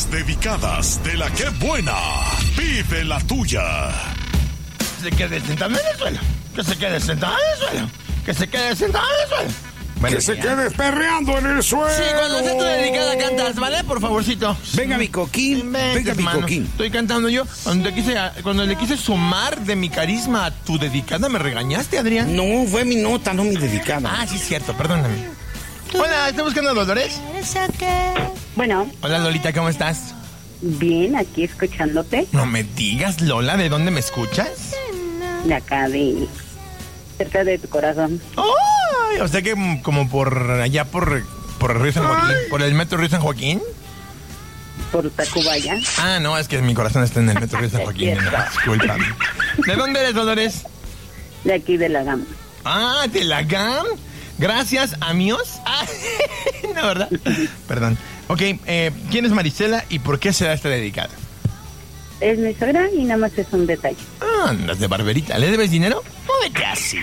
Las dedicadas de la que buena. Vive la tuya. Se quede sentado en el suelo. Que se quede sentado en el suelo. Que se quede sentado en el suelo. Bueno, que se quede perreando en el suelo. Sí, cuando sea tu dedicada cantas, ¿vale? Por favorcito. Venga, mi coquín. Venga, mi coquín. Estoy cantando yo. Cuando le quise sumar de mi carisma a tu dedicada, ¿me regañaste, Adrián? No, fue mi nota, no mi dedicada. Ah, sí, es cierto, perdóname. Hola, ¿estás buscando a Dolores? Bueno. Hola, Lolita, ¿cómo estás? Bien, aquí escuchándote. No me digas, Lola, ¿de dónde me escuchas? De acá, cerca de tu corazón. ¡Ay! O sea que como por allá, por el Río San Joaquín. ¿Por el metro Río San Joaquín? Por Tacubaya. Ah, no, es que mi corazón está en el metro Río San Joaquín. Disculpa. ¿De dónde eres, Dolores? De aquí, de la GAM. Ah, ¿de la GAM? Gracias, amigos. Ah, no, ¿verdad? Perdón. Ok, ¿quién es Marisela y por qué será esta dedicada? Es mi suegra y nada más es un detalle. Ah, andas de barberita. ¿Le debes dinero? Muévete así.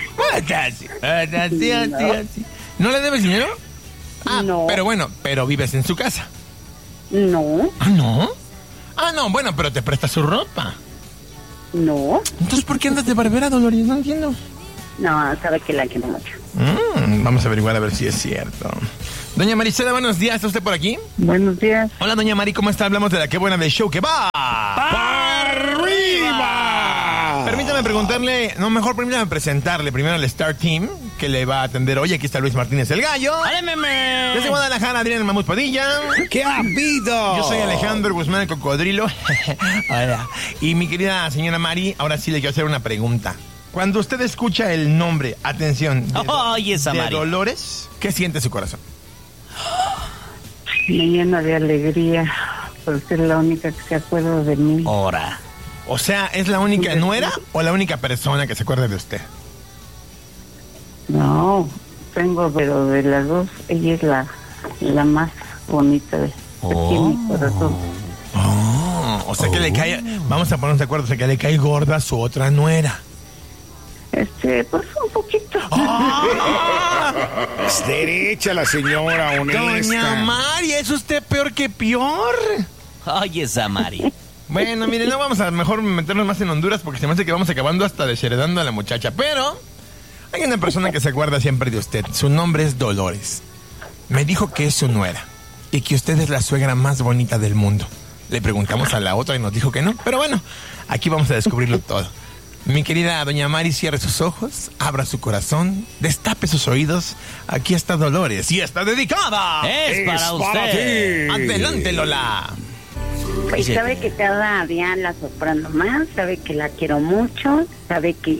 Así. ¿No le debes dinero? Ah, no. Pero bueno, pero vives en su casa. No. ¿Ah, no? Ah, no, bueno, pero te presta su ropa. No. Entonces, ¿por qué andas de barbera, Dolores? No entiendo. No, sabe que la quiero mucho. Vamos a averiguar a ver si es cierto. Doña Marisela, buenos días. ¿Está usted por aquí? Buenos días. Hola, doña Mari, ¿cómo está? Hablamos de la Qué Buena del show que va ¡para arriba! Permítame preguntarle, no, mejor permítame presentarle primero al Star Team que le va a atender hoy. Aquí está Luis Martínez el Gallo. Desde Guadalajara, Adrián el Mamut Padilla. ¿Qué ha habido? Yo soy Alejandro Guzmán el Cocodrilo. Hola. Y mi querida señora Mari, ahora sí le quiero hacer una pregunta. Cuando usted escucha el nombre, atención, de Dolores, ¿qué siente su corazón? Me llena de alegría porque es la única que se acuerda de mí. Ahora. O sea, ¿es la única nuera o la única persona que se acuerda de usted? No, pero de las dos, ella es la más bonita de aquí en mi corazón. O sea que le cae, vamos a ponernos de acuerdo, o sea que le cae gorda a su otra nuera. Pues un poquito. Es derecha la señora, honesta. Doña Mari, ¿es usted peor que peor? Oye, esa Mari. Bueno, miren, no vamos a mejor meternos más en Honduras porque se me hace que vamos acabando hasta desheredando a la muchacha. Pero hay una persona que se acuerda siempre de usted. Su nombre es Dolores. Me dijo que es su nuera y que usted es la suegra más bonita del mundo. Le preguntamos a la otra y nos dijo que no. Pero bueno, aquí vamos a descubrirlo todo. Mi querida doña Mari, cierre sus ojos, abra su corazón, destape sus oídos. Aquí está Dolores y está dedicada. Es para usted. Adelante, Lola. Y sabe que cada día la sorprendo más, sabe que la quiero mucho, sabe que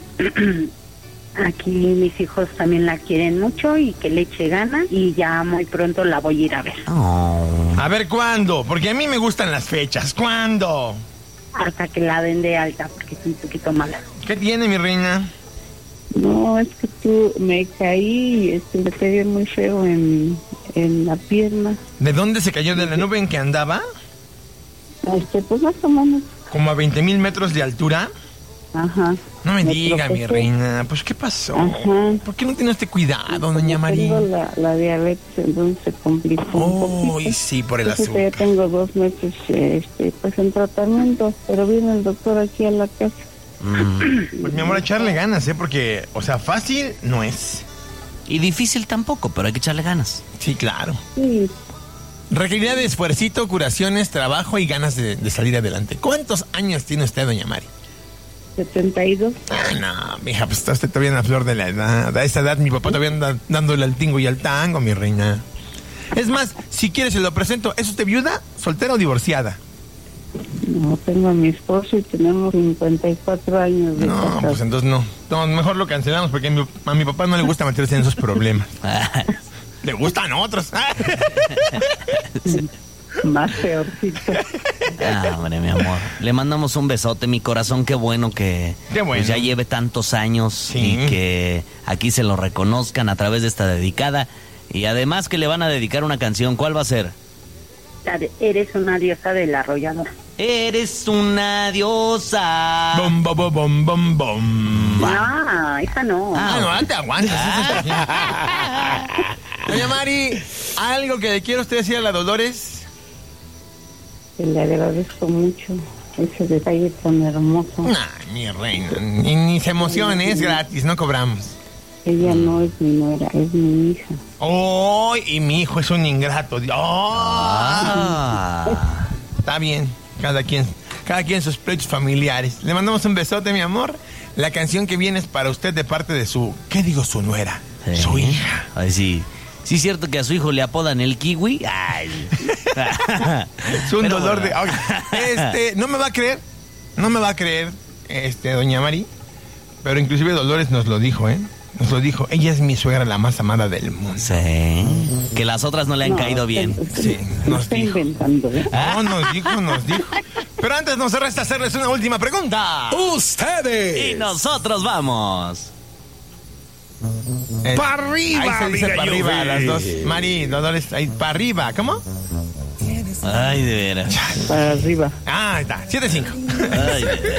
aquí mis hijos también la quieren mucho y que le eche ganas y ya muy pronto la voy a ir a ver. A ver, ¿cuándo? Porque a mí me gustan las fechas. ¿Cuándo? Hasta que la den de alta, porque es un poquito mala. ¿Qué tiene, mi reina? No, es que me caí y me pegué muy feo en la pierna. ¿De dónde se cayó? ¿De la nube en que andaba? Pues más o menos. ¿Como a 20,000 metros de altura? Ajá. No me diga, mi reina. Pues, ¿qué pasó? Ajá. ¿Por qué no tiene este cuidado, doña María? Tengo la diabetes, entonces se complicó un poquito. Sí, por el Entonces, azúcar. ya tengo 2 meses pues en tratamiento, pero viene el doctor aquí a la casa. Pues, mi amor, echarle ganas, porque, o sea, fácil no es. Y difícil tampoco, pero hay que echarle ganas. Sí, claro. Sí. Requeriría de esfuercito, curaciones, trabajo y ganas de salir adelante. ¿Cuántos años tiene usted, doña Mari? 72. Ah, no, mija, pues está usted todavía en la flor de la edad. A esa edad mi papá todavía anda dándole al tingo y al tango, mi reina. Es más, si quiere se lo presento. ¿Es usted viuda, soltera o divorciada? No, tengo a mi esposo y tenemos 54 años de No, casados. pues entonces no. No, mejor lo cancelamos porque a mi papá no le gusta meterse en esos problemas. Le gustan otros. Más peorcito. Hombre, mi amor. Le mandamos un besote, mi corazón. Qué bueno que pues, ya lleve tantos años y que aquí se lo reconozcan a través de esta dedicada. Y además que le van a dedicar una canción. ¿Cuál va a ser? Eres una diosa del arrollador. Eres una diosa. Bom, bom, bom, bom, bom. No, esa no. No te aguantas. Doña Mari, ¿algo que le quiera usted decir a la Dolores? Le agradezco mucho ese detalle tan hermoso. Ay, mi reina, ni se emocione, es gratis, no cobramos. Ella no es mi nuera, es mi hija. ¡Oh! Y mi hijo es un ingrato. ¡Oh! Está bien, cada quien sus pleitos familiares. Le mandamos un besote, mi amor. La canción que viene es para usted de parte de su nuera, sí. Su hija. Ay, sí. Sí, es cierto que a su hijo le apodan el kiwi. Ay. Es un pero dolor bueno. de... no me va a creer, doña Mari, pero inclusive Dolores nos lo dijo, Nos lo dijo. Ella es mi suegra, la más amada del mundo. Sí. Que las otras no le han caído bien. Sí, nos dijo. Inventando, No, nos dijo. Pero antes nos resta hacerles una última pregunta. ¡Ustedes! Y nosotros vamos. ¡Para arriba! Ahí se dice para arriba, las dos. Mari, Dolores, ahí para arriba. ¿Cómo? Ay, de veras. Para arriba. Ah, ahí está. 7-5. Ay, de veras.